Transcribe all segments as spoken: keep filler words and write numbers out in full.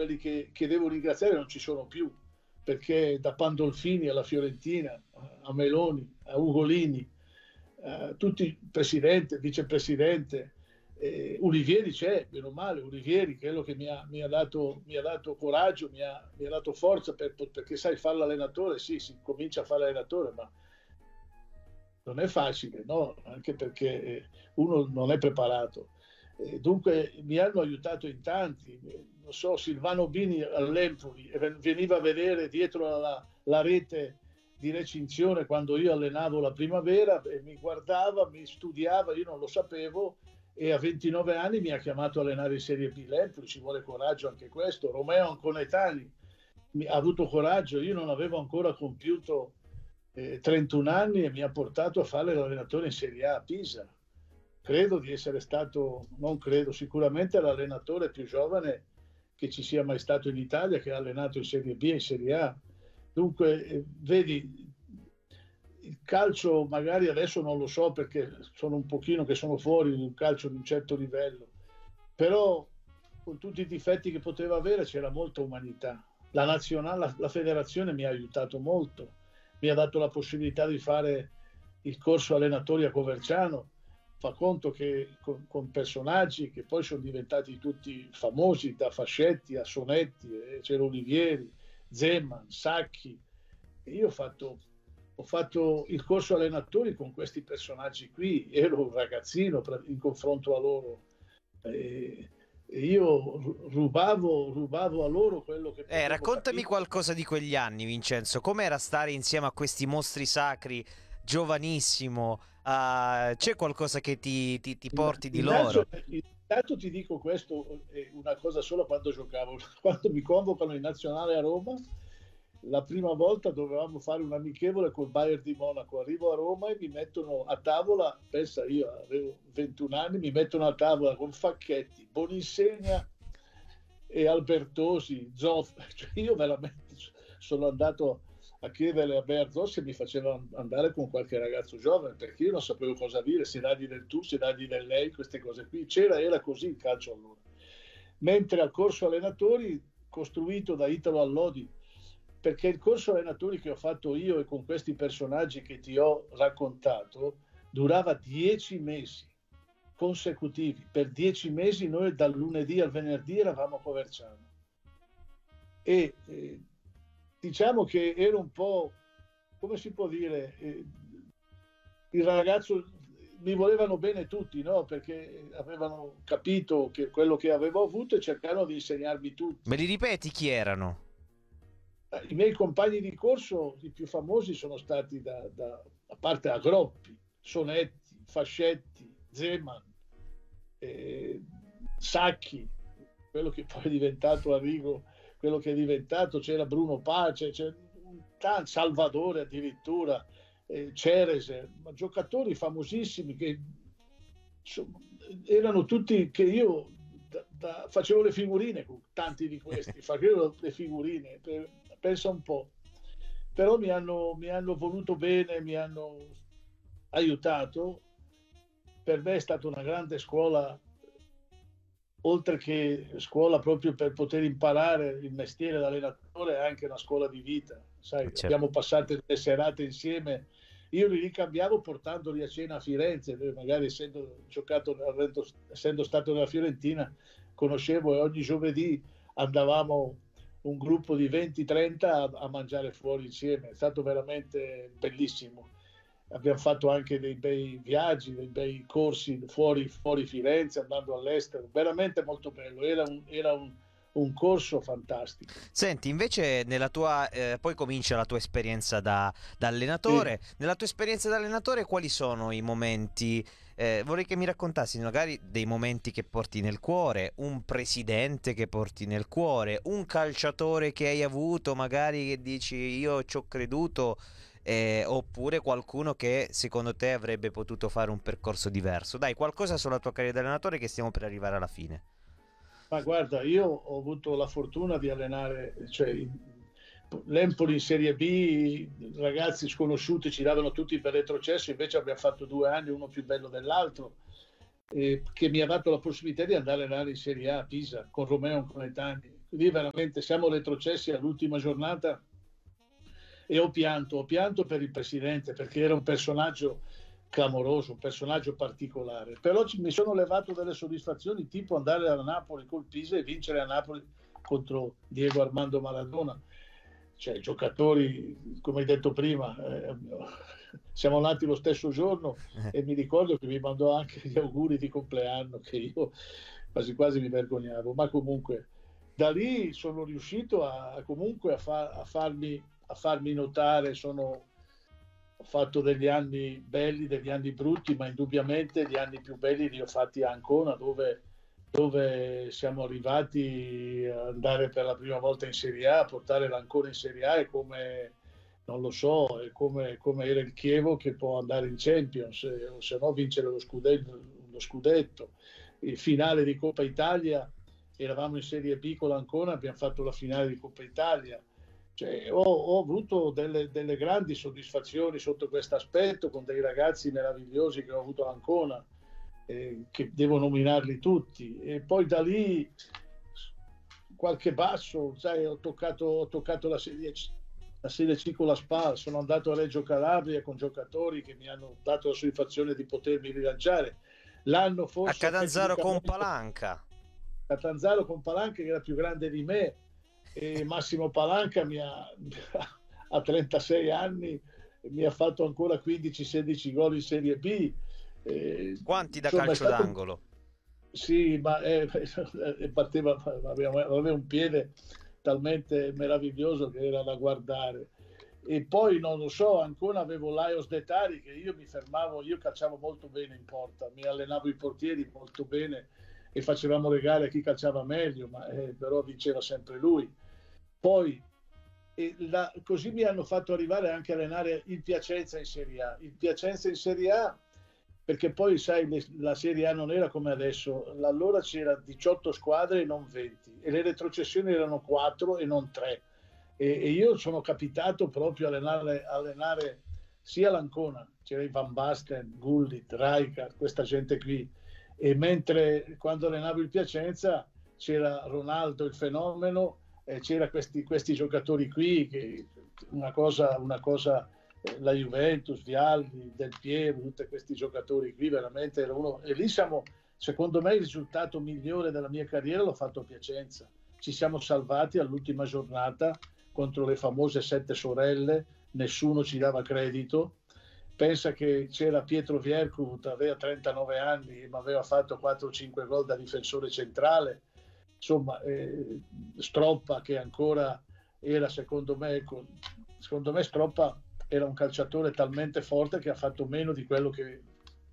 quelli che, che devo ringraziare non ci sono più, perché da Pandolfini alla Fiorentina, a Meloni, a Ugolini, eh, tutti presidente, vicepresidente, eh, Ulivieri c'è, meno male, Ulivieri, quello che mi ha, mi ha, dato, mi ha dato coraggio, mi ha, mi ha dato forza, per, perché sai, fare l'allenatore, sì, si comincia a fare l'allenatore, ma non è facile, no? Anche perché uno non è preparato. Eh, dunque mi hanno aiutato in tanti, non so, Silvano Bini all'Empoli veniva a vedere dietro la, la rete di recinzione quando io allenavo la primavera e mi guardava, mi studiava, io non lo sapevo, e a ventinove anni mi ha chiamato a allenare in Serie B l'Empoli. Ci vuole coraggio anche questo. Romeo Anconetani mi ha avuto coraggio, io non avevo ancora compiuto eh, trentuno anni e mi ha portato a fare l'allenatore in Serie A a Pisa. Credo di essere stato, non credo, sicuramente l'allenatore più giovane che ci sia mai stato in Italia, che ha allenato in Serie B e in Serie A. Dunque, eh, vedi, il calcio magari adesso non lo so perché sono un pochino che sono fuori di un calcio di un certo livello, però con tutti i difetti che poteva avere c'era molta umanità. La nazionale, la, la federazione mi ha aiutato molto, mi ha dato la possibilità di fare il corso allenatori a Coverciano. Fa conto che con, con personaggi che poi sono diventati tutti famosi, da Fascetti a Sonetti, eh, c'era Olivieri, Zeman, Sacchi. E io ho fatto, ho fatto il corso allenatori con questi personaggi qui, ero un ragazzino in confronto a loro. E, e io rubavo, rubavo a loro quello che Eh, raccontami capire. qualcosa di quegli anni, Vincenzo. Com'era stare insieme a questi mostri sacri, giovanissimo? Uh, c'è qualcosa che ti, ti, ti porti di loro? Intanto ti dico questo, è una cosa sola quando giocavo. Quando mi convocano in nazionale a Roma, la prima volta dovevamo fare un amichevole col Bayern di Monaco. Arrivo a Roma e mi mettono a tavola, pensa, io avevo ventuno anni, mi mettono a tavola con Facchetti, Boninsegna e Albertosi, Zoff. Cioè io veramente sono andato a chiedere a Berzo se mi faceva andare con qualche ragazzo giovane, perché io non sapevo cosa dire, se dargli del tu, se dargli del lei, queste cose qui. C'era, era così il calcio allora. Mentre al corso allenatori, costruito da Italo Allodi, perché il corso allenatori che ho fatto io e con questi personaggi che ti ho raccontato durava dieci mesi consecutivi. Per dieci mesi noi dal lunedì al venerdì eravamo a Coverciano. E eh, diciamo che era un po', come si può dire, eh, il ragazzo, mi volevano bene tutti, no? Perché avevano capito che quello che avevo avuto e cercarono di insegnarmi tutto. Me li ripeti chi erano? I miei compagni di corso, i più famosi, sono stati, da, da, a parte Agroppi, Sonetti, Fascetti, Zeman, eh, Sacchi, quello che poi è diventato Arrigo, quello che è diventato, c'era Bruno Pace, c'era tanti, Salvadore addirittura, eh, Cerese, ma giocatori famosissimi che insomma, erano tutti che io da, da, facevo le figurine con tanti di questi, facevo le figurine, per, pensa un po', però mi hanno, mi hanno voluto bene, mi hanno aiutato. Per me è stata una grande scuola, oltre che scuola proprio per poter imparare il mestiere da allenatore, è anche una scuola di vita. Sai, Certo. Abbiamo passato delle serate insieme, io li ricambiavo portandoli a cena a Firenze, dove magari essendo giocato, essendo stato nella Fiorentina, conoscevo, e ogni giovedì andavamo un gruppo di venti trenta a, a mangiare fuori insieme. È stato veramente bellissimo. Abbiamo fatto anche dei bei viaggi, dei bei corsi fuori, fuori Firenze, andando all'estero, veramente molto bello, era un, era un, un corso fantastico. Senti, invece nella tua, eh, poi comincia la tua esperienza da, da allenatore, sì. Nella tua esperienza da allenatore quali sono i momenti, eh, vorrei che mi raccontassi magari dei momenti che porti nel cuore, un presidente che porti nel cuore, un calciatore che hai avuto magari che dici io ci ho creduto, Eh, oppure qualcuno che secondo te avrebbe potuto fare un percorso diverso. Dai, qualcosa sulla tua carriera di allenatore, che stiamo per arrivare alla fine. Ma guarda, io ho avuto la fortuna di allenare, cioè, l'Empoli in Serie B, ragazzi sconosciuti ci davano tutti per retrocesso, invece abbiamo fatto due anni, uno più bello dell'altro, eh, che mi ha dato la possibilità di andare a allenare in Serie A a Pisa con Romeo Conetani. lì veramente siamo retrocessi all'ultima giornata e ho pianto, ho pianto per il presidente, perché era un personaggio clamoroso, un personaggio particolare. Però mi sono levato delle soddisfazioni, tipo andare a Napoli col Pisa e vincere a Napoli contro Diego Armando Maradona. Cioè, giocatori, come hai detto prima, eh, siamo nati lo stesso giorno e mi ricordo che mi mandò anche gli auguri di compleanno, che io quasi quasi mi vergognavo, ma comunque da lì sono riuscito a, a comunque a, fa, a, farmi, a farmi notare. Sono, ho fatto degli anni belli, degli anni brutti, ma indubbiamente gli anni più belli li ho fatti a Ancona, dove dove siamo arrivati ad andare per la prima volta in Serie A, a portare l'Ancona in Serie A, è come, non lo so, è come, come era il Chievo che può andare in Champions, o se no vincere lo scudetto, lo scudetto. Il finale di Coppa Italia, eravamo in Serie B con l'Ancona, abbiamo fatto la finale di Coppa Italia. Cioè, ho, ho avuto delle, delle grandi soddisfazioni sotto questo aspetto, con dei ragazzi meravigliosi che ho avuto all'Ancona, Eh, che devo nominarli tutti, e poi da lì qualche basso, sai, ho toccato, ho toccato la Serie C, la Serie C con la SPAL, sono andato a Reggio Calabria con giocatori che mi hanno dato la soddisfazione di potermi rilanciare. L'anno forse a Catanzaro con Palanca, Catanzaro con Palanca, che era più grande di me, e Massimo Palanca mi ha, a trentasei anni mi ha fatto ancora quindici sedici gol in Serie B. Eh, quanti da insomma, calcio stato... d'angolo? Sì, ma eh, parteva, aveva, aveva un piede talmente meraviglioso che era da guardare. E poi non lo so, ancora avevo Laios De Tari, che io mi fermavo, io calciavo molto bene in porta, mi allenavo i portieri molto bene e facevamo le gare a chi calciava meglio, ma eh, però vinceva sempre lui. Poi e la, così mi hanno fatto arrivare anche a allenare il Piacenza in Serie A. Il Piacenza in Serie A, perché poi sai, le, la Serie A non era come adesso, allora c'era diciotto squadre e non venti, e le retrocessioni erano quattro e non tre, e, e io sono capitato proprio a allenare, allenare sia l'Ancona, c'era Van Basten, Gullit, Rijkaard, questa gente qui, e mentre quando allenavo il Piacenza c'era Ronaldo il fenomeno, e c'era questi, questi giocatori qui, che una cosa, una cosa la Juventus, Vialli, Del Piero, tutti questi giocatori qui, veramente era uno. E lì siamo, secondo me, il risultato migliore della mia carriera l'ho fatto a Piacenza. Ci siamo salvati all'ultima giornata contro le famose Sette Sorelle, nessuno ci dava credito. Pensa che c'era Pietro Vierkut, aveva trentanove anni, ma aveva fatto quattro cinque gol da difensore centrale. Insomma, eh, Stroppa, che ancora era, secondo me, secondo me Stroppa era un calciatore talmente forte che ha fatto meno di quello che,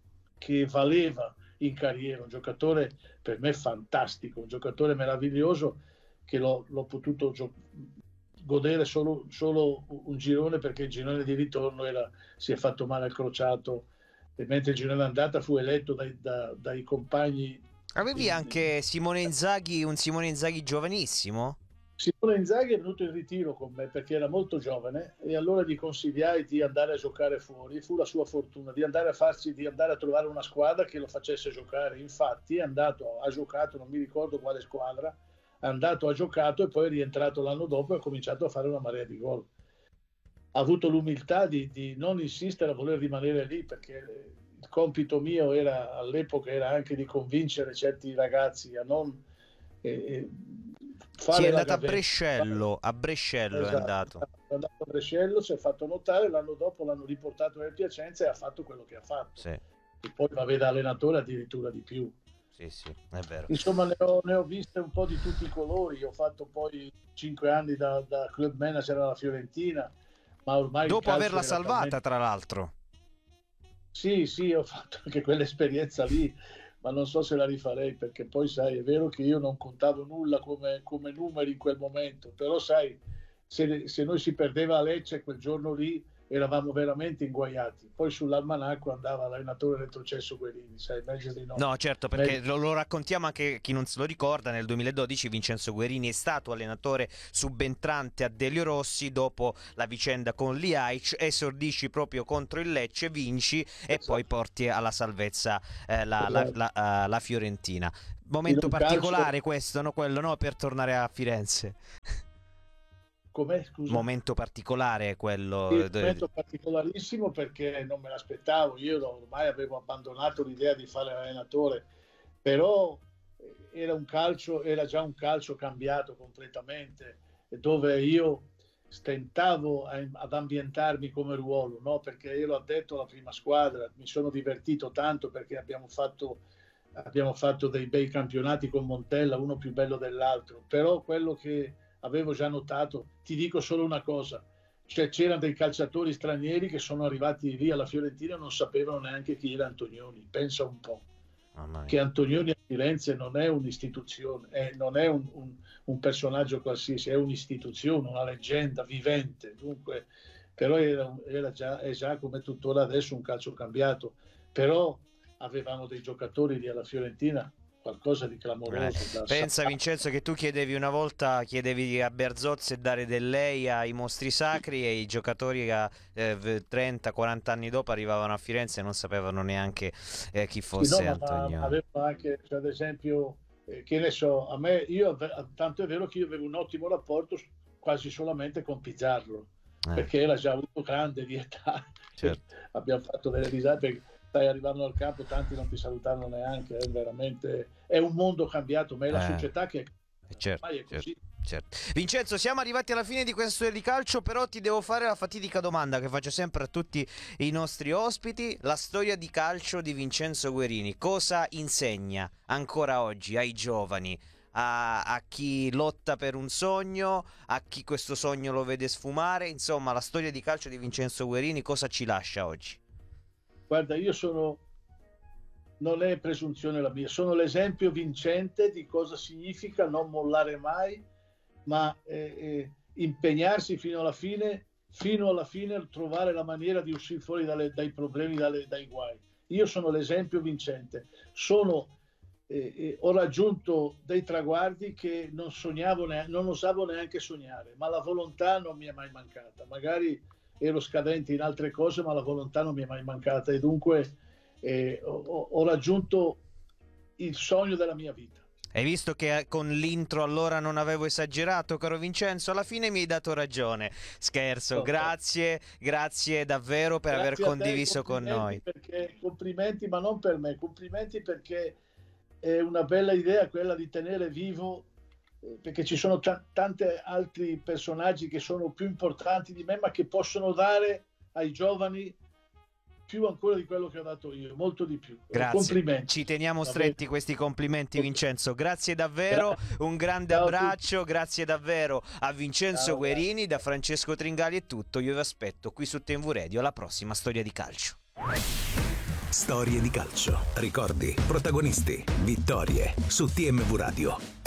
che valeva in carriera, un giocatore per me fantastico, un giocatore meraviglioso che l'ho, l'ho potuto gio- godere solo, solo un girone, perché il girone di ritorno era, si è fatto male al crociato, e mentre il girone d'andata fu eletto dai, da, dai compagni. Avevi di, anche Simone Inzaghi, un Simone Inzaghi giovanissimo? Simone Inzaghi è venuto in ritiro con me perché era molto giovane, e allora gli consigliai di andare a giocare fuori. Fu la sua fortuna di andare a farsi, di andare a trovare una squadra che lo facesse giocare. Infatti è andato, ha giocato, non mi ricordo quale squadra, è andato, ha giocato e poi è rientrato l'anno dopo e ha cominciato a fare una marea di gol. Ha avuto l'umiltà di, di non insistere a voler rimanere lì, perché il compito mio era, all'epoca, era anche di convincere certi ragazzi a non eh, fare. Sì, è la andato a gavetta. Brescello, a Brescello Esatto, è andato. è andato a Brescello, si è fatto notare, l'anno dopo l'hanno riportato nel Piacenza e ha fatto quello che ha fatto. Sì. E poi va da allenatore addirittura di più. Sì, sì, è vero. Insomma, ne ho, ne ho viste un po' di tutti i colori. Ho fatto poi cinque anni da, da club manager alla Fiorentina, ma ormai dopo averla salvata, talmente... tra l'altro. Sì, sì, ho fatto anche quell'esperienza lì, ma non so se la rifarei, perché poi sai, è vero che io non contavo nulla come, come numeri in quel momento, però sai, se, se noi si perdeva a Lecce quel giorno lì eravamo veramente inguaiati. Poi sull'almanacco andava l'allenatore retrocesso Guerini, sai, meglio di no. No, certo, perché meglio... lo, lo raccontiamo anche chi non se lo ricorda. Nel duemiladodici Vincenzo Guerini è stato allenatore subentrante a Delio Rossi dopo la vicenda con Lihajc, esordisci proprio contro il Lecce, vinci, esatto, e poi porti alla salvezza eh, la, esatto, la, la, la, la Fiorentina. momento un particolare calcio... questo, no? Quello, no? Per tornare a Firenze. Com'è, scusa? Momento particolare quello. Sì, un momento particolarissimo perché non me l'aspettavo, io ormai avevo abbandonato l'idea di fare l'allenatore, però era un calcio, era già un calcio cambiato completamente, dove io stentavo ad ambientarmi come ruolo, no? Perché ero addetto alla prima squadra, mi sono divertito tanto perché abbiamo fatto, abbiamo fatto dei bei campionati con Montella, uno più bello dell'altro, però quello che avevo già notato, ti dico solo una cosa, cioè c'erano dei calciatori stranieri che sono arrivati lì alla Fiorentina e non sapevano neanche chi era Antonioni, pensa un po'. Oh, che Antonioni a Firenze non è un'istituzione, è, non è un, un, un personaggio qualsiasi, è un'istituzione, una leggenda vivente, dunque, però era, era già, è già come tuttora adesso un calcio cambiato, però avevamo dei giocatori lì alla Fiorentina, qualcosa di clamoroso. Eh, pensa Vincenzo che tu chiedevi una volta, chiedevi a Bearzozzi dare del lei ai mostri sacri e i giocatori a eh, trenta quaranta anni dopo arrivavano a Firenze e non sapevano neanche eh, chi fosse sì, no, Antonioni. Ma avevo anche, cioè, ad esempio, eh, che ne so, a me, io, tanto è vero che io avevo un ottimo rapporto quasi solamente con Pizzarro, eh. perché era già avuto grande di età, certo. Abbiamo fatto delle risate, stai arrivando al campo, tanti non ti salutano neanche, è veramente, è un mondo cambiato, ma è la eh, società che certo, è così. Certo, certo. Vincenzo, siamo arrivati alla fine di questa storia di calcio, però ti devo fare la fatidica domanda che faccio sempre a tutti i nostri ospiti: la storia di calcio di Vincenzo Guerini cosa insegna ancora oggi ai giovani, a, a chi lotta per un sogno, a chi questo sogno lo vede sfumare, insomma la storia di calcio di Vincenzo Guerini cosa ci lascia oggi? Guarda, io sono, non è presunzione la mia, sono l'esempio vincente di cosa significa non mollare mai, ma eh, eh, impegnarsi fino alla fine, fino alla fine trovare la maniera di uscire fuori dalle, dai problemi, dalle, dai guai. Io sono l'esempio vincente, sono, eh, eh, ho raggiunto dei traguardi che non sognavo, neanche, non osavo neanche sognare, ma la volontà non mi è mai mancata, magari ero scadente in altre cose, ma la volontà non mi è mai mancata e dunque eh, ho, ho raggiunto il sogno della mia vita. Hai visto che con l'intro allora non avevo esagerato, caro Vincenzo? Alla fine mi hai dato ragione. Scherzo, no, grazie, grazie davvero per grazie aver condiviso te, con noi. Perché, complimenti, ma non per me, complimenti perché è una bella idea quella di tenere vivo, perché ci sono t- tanti altri personaggi che sono più importanti di me, ma che possono dare ai giovani più ancora di quello che ho dato io, molto di più. Grazie. Complimenti. Ci teniamo stretti questi complimenti, Vincenzo. Grazie davvero, un grande Ciao abbraccio, grazie davvero a Vincenzo Ciao, Guerini, da Francesco Tringali è tutto. Io vi aspetto qui su T M V Radio alla prossima storia di calcio. Storie di calcio, ricordi, protagonisti, vittorie su T M V Radio.